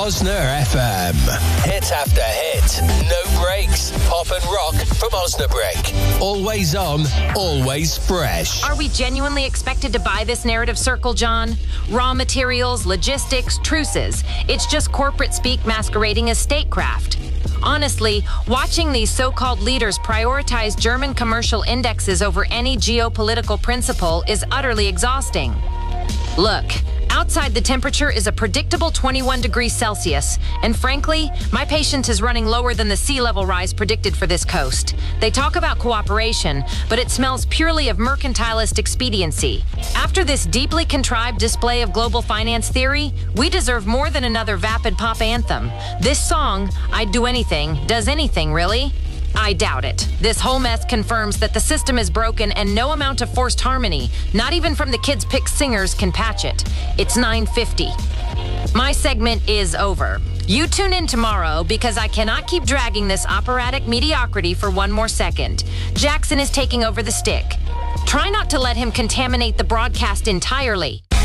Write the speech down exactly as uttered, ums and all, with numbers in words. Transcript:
Osner F M. Hit after hit. No breaks. Pop and rock from Osnabrück. Always on, always fresh. Are we genuinely expected to buy this narrative circle, John? Raw materials, logistics, truces. It's just corporate speak masquerading as statecraft. Honestly, watching these so-called leaders prioritize German commercial indexes over any geopolitical principle is utterly exhausting. Look, outside the temperature is a predictable twenty-one degrees Celsius, and frankly, my patience is running lower than the sea level rise predicted for this coast. They talk about cooperation, but it smells purely of mercantilist expediency. After this deeply contrived display of global finance theory, we deserve more than another vapid pop anthem. This song, I'd Do Anything, does anything, really? I doubt it. This whole mess confirms that the system is broken and no amount of forced harmony, not even from the Kids Pick singers, can patch it. It's nine fifty. My segment is over. You tune in tomorrow because I cannot keep dragging this operatic mediocrity for one more second. Jackson is taking over the stick. Try not to let him contaminate the broadcast entirely.